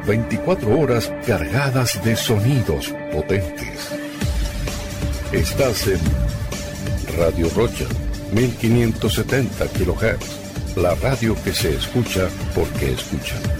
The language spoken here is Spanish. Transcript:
24 horas cargadas de sonidos potentes. Estás en Radio Rocha, 1570 kHz, la radio que se escucha porque escucha.